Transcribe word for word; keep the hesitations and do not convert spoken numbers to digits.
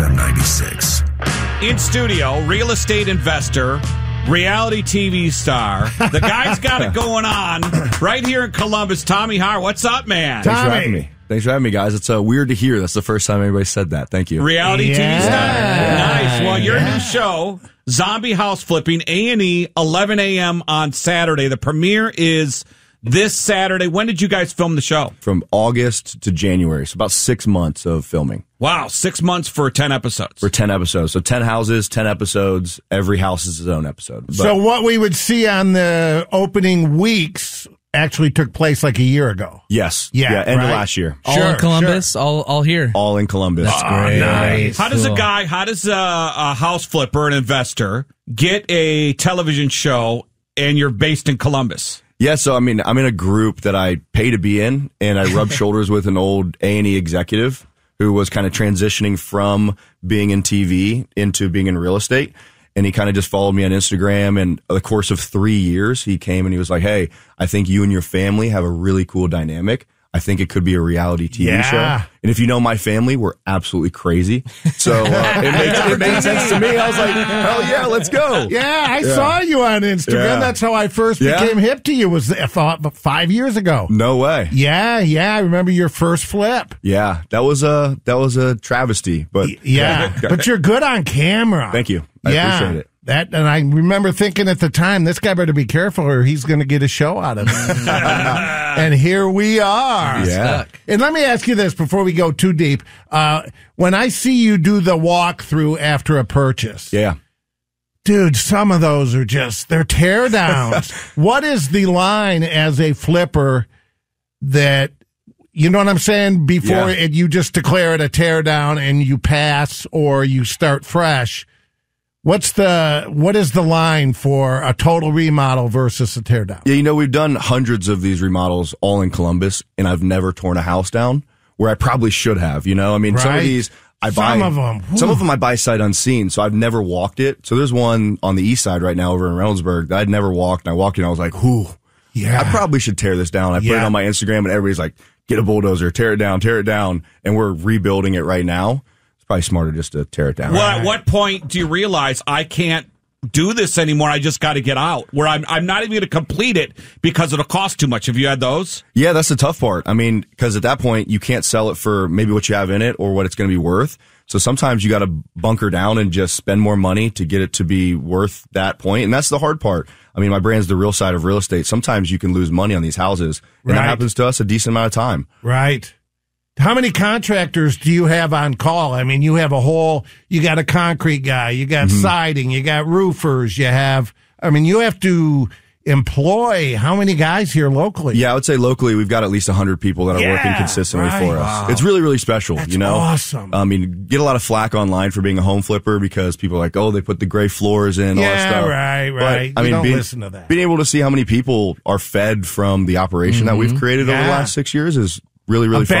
M ninety-six. In studio, real estate investor, reality T V star. The guy's got it going on right here in Columbus. Tommy Hart, what's up, man? Thanks for having me. Thanks for having me, guys. It's uh, weird to hear. That's the first time anybody said that. Thank you. Reality Yeah. T V star. Nice. Well, your Yeah. new show, Zombie House Flipping, A and E, eleven a.m. on Saturday. The premiere is this Saturday. When did you guys film the show? From August to January, so about six months of filming. Wow, six months for ten episodes. For ten episodes. So ten houses, ten episodes. Every house is its own episode. But So what we would see on the opening weeks actually took place like a year ago. yes. Yeah, Yeah, end right. of last year. All Sure, in Columbus, all all here. All in Columbus. That's great. nice. How does a Cool. guy, how does a, a house flipper, an investor, get a television show and you're based in Columbus? Yeah, so I mean, I'm in a group that I pay to be in, and I rub shoulders with an old A and E executive who was kind of transitioning from being in T V into being in real estate. And he kind of just followed me on Instagram, and over the course of three years, he came and he was like, "Hey, I think you and your family have a really cool dynamic. I think it could be a reality T V Yeah. show. And if you know my family, we're absolutely crazy. So uh, it makes it made sense to me. I was like, hell yeah, let's go. Yeah, I saw you on Instagram. Yeah. That's how I first Yeah. became hip to you. Was I thought five years ago. No way. Yeah, yeah. I remember your first flip. Yeah, that was a that was a travesty, but Yeah, but you're good on camera. Thank you. I yeah, appreciate it. That, and I remember thinking at the time, this guy better be careful or he's going to get a show out of it. And here we are. Yeah. And let me ask you this before we go too deep. Uh, when I see you do the walkthrough after a purchase, Yeah. dude, some of those are just, they're tear downs. What is the line as a flipper that, you know what I'm saying? Before Yeah. it, you just declare it a tear down and you pass or you start fresh. What's the, what is the line for a total remodel versus a tear down? Yeah, you know, we've done hundreds of these remodels all in Columbus, and I've never torn a house down where I probably should have, you know? I mean, some of Right. these I buy. Some of them. Some Whew. of them I buy sight unseen, so I've never walked it. So there's one on the east side right now over in Reynoldsburg that I'd never walked, and I walked in and I was like, whew, Yeah. I probably should tear this down. I put it Yeah. on my Instagram, and everybody's like, get a bulldozer, tear it down, tear it down, and we're rebuilding it right now. It's probably smarter just to tear it down. Well, at what point do you realize I can't do this anymore? I just got to get out. Where I'm, I'm not even going to complete it because it'll cost too much. Have you had those? Yeah, that's the tough part. I mean, because at that point, you can't sell it for maybe what you have in it or what it's going to be worth. So sometimes you got to bunker down and just spend more money to get it to be worth that point. And that's the hard part. I mean, my brand's the real side of real estate. Sometimes you can lose money on these houses. And Right. that happens to us a decent amount of time. Right. How many contractors do you have on call? I mean, you have a whole, you got a concrete guy, you got Mm-hmm. siding, you got roofers, you have, I mean, you have to employ how many guys here locally? Yeah, I would say locally we've got at least one hundred people that are Yeah, working consistently right. for us. Wow. It's really, really special, That's you know? awesome. I mean, get a lot of flack online for being a home flipper because people are like, oh, they put the gray floors in, all that Yeah, stuff. right, But, right. I You mean, don't being, listen to that. being able to see how many people are fed from the operation that we've created over the Yeah. last six years is really, really A fun.